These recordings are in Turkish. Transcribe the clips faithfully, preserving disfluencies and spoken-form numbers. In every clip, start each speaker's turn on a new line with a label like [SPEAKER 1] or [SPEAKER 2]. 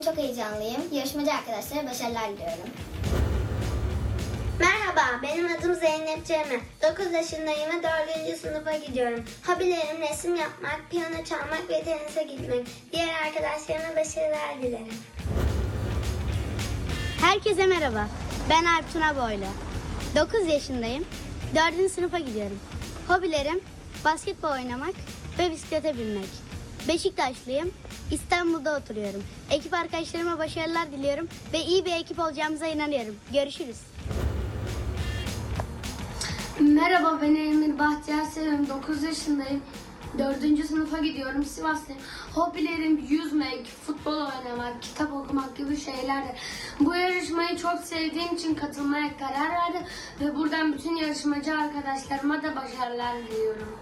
[SPEAKER 1] Çok heyecanlıyım. Yarışmacı arkadaşlara başarılar diliyorum.
[SPEAKER 2] Merhaba, benim adım Zeynep Cemre. dokuz yaşındayım ve dördüncü sınıfa gidiyorum. Hobilerim resim yapmak, piyano çalmak ve tenise gitmek. Diğer arkadaşlarıma başarılar dilerim.
[SPEAKER 3] Herkese merhaba. Ben Alp Tuna Boylu. dokuz yaşındayım. dördüncü sınıfa gidiyorum. Hobilerim basketbol oynamak ve bisiklete binmek. Beşiktaşlıyım. İstanbul'da oturuyorum. Ekip arkadaşlarıma başarılar diliyorum ve iyi bir ekip olacağımıza inanıyorum. Görüşürüz.
[SPEAKER 4] Merhaba, ben Emir Bahtiyar Selim. dokuz yaşındayım. dördüncü sınıfa gidiyorum. Sivaslıyım. Hobilerim yüzmek, futbol oynamak, kitap okumak gibi şeylerdir. Bu yarışmayı çok sevdiğim için katılmaya karar verdim ve buradan bütün yarışmacı arkadaşlarıma da başarılar diliyorum.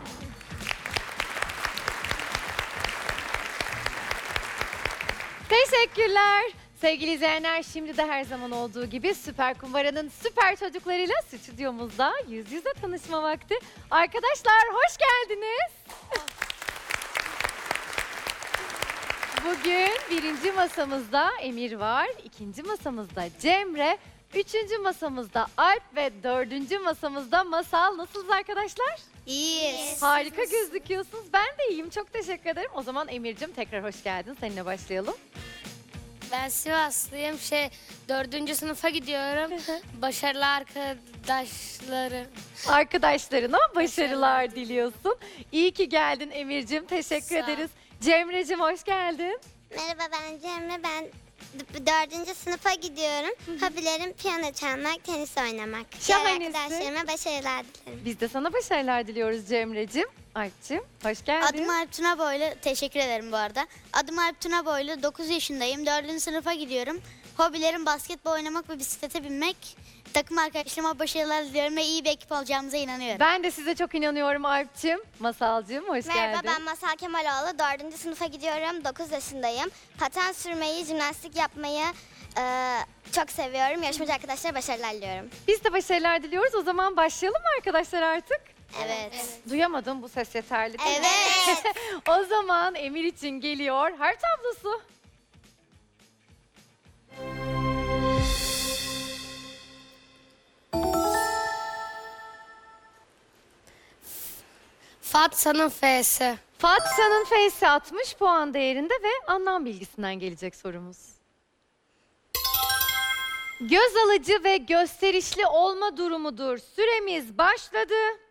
[SPEAKER 5] Teşekkürler. Sevgili izleyenler, şimdi de her zaman olduğu gibi Süper Kumbara'nın süper çocuklarıyla stüdyomuzda yüz yüze tanışma vakti. Arkadaşlar hoş geldiniz. Bugün birinci masamızda Emir var, ikinci masamızda Cemre, üçüncü masamızda Alp ve dördüncü masamızda Masal. Nasılsınız arkadaşlar?
[SPEAKER 3] İyiyiz.
[SPEAKER 5] Harika gözüküyorsunuz. Ben de iyiyim. Çok teşekkür ederim. O zaman Emir'cim tekrar hoş geldin. Seninle başlayalım.
[SPEAKER 6] Ben Sivaslıyım. Şey, dördüncü sınıfa gidiyorum. Başarılı arkadaşlarım.
[SPEAKER 5] Arkadaşlarına başarılar diliyorsun. İyi ki geldin Emir'cim. Teşekkür
[SPEAKER 6] Sağ ol.
[SPEAKER 5] ederiz. Cemre'cim hoş geldin.
[SPEAKER 2] Merhaba, ben Cemre. Ben dördüncü sınıfa gidiyorum. Hobilerim piyano çalmak, tenis oynamak. Diğer
[SPEAKER 5] Şahanesin.
[SPEAKER 2] arkadaşlarıma başarılar dilerim.
[SPEAKER 5] Biz de sana başarılar diliyoruz Cemre'cim. Alp'cim hoş geldin.
[SPEAKER 3] Adım Alp Tuna Boylu. Teşekkür ederim bu arada. Adım Alp Tuna Boylu. dokuz yaşındayım. dördüncü sınıfa gidiyorum. Hobilerim basketbol oynamak ve bisiklete binmek. Takım arkadaşlarıma başarılar diliyorum ve iyi bir ekip olacağımıza inanıyorum.
[SPEAKER 5] Ben de size çok inanıyorum Alp'cim. Masal'cım hoş
[SPEAKER 1] Merhaba,
[SPEAKER 5] geldin.
[SPEAKER 1] ben Masal Kemaloğlu. dördüncü sınıfa gidiyorum. dokuz yaşındayım. Paten sürmeyi, jimnastik yapmayı e, çok seviyorum. Yarışmacı arkadaşlara başarılar diliyorum.
[SPEAKER 5] Biz de başarılar diliyoruz. O zaman başlayalım mı arkadaşlar artık?
[SPEAKER 1] Evet.
[SPEAKER 5] Duyamadım, bu ses yeterli değil mi?
[SPEAKER 1] Evet.
[SPEAKER 5] O zaman Emir için geliyor harf tablosu.
[SPEAKER 6] Fatsa'nın F'si.
[SPEAKER 5] Fatsa'nın F'si altmış puan değerinde ve anlam bilgisinden gelecek sorumuz. Göz alıcı ve gösterişli olma durumudur. Süremiz başladı.